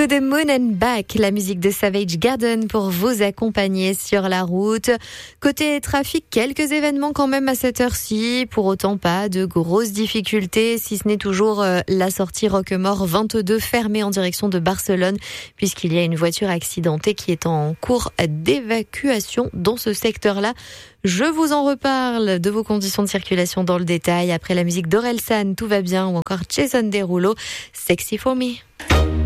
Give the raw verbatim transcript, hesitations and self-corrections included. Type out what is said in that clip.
To the Moon and Back, la musique de Savage Garden pour vous accompagner sur la route. Côté trafic, quelques événements quand même à cette heure-ci. Pour autant, pas de grosses difficultés, si ce n'est toujours euh, la sortie Roquemort vingt-deux fermée en direction de Barcelone, puisqu'il y a une voiture accidentée qui est en cours d'évacuation dans ce secteur-là. Je vous en reparle de vos conditions de circulation dans le détail après la musique d'Orelsan, Tout va bien, ou encore Jason Derulo, Sexy for Me.